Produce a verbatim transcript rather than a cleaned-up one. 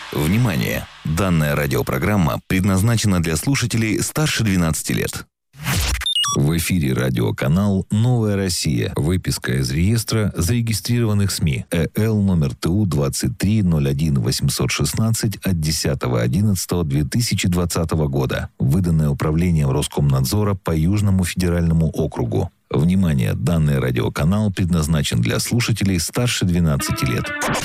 Внимание! Данная радиопрограмма предназначена для слушателей старше двенадцати лет. В эфире радиоканал «Новая Россия». Выписка из реестра зарегистрированных СМИ. ЭЛ номер ТУ двадцать три ноль один восемьсот шестнадцать от десятого одиннадцатого две тысячи двадцатого года. Выданное Управлением Роскомнадзора по Южному федеральному округу. Внимание! Данный радиоканал предназначен для слушателей старше двенадцати лет.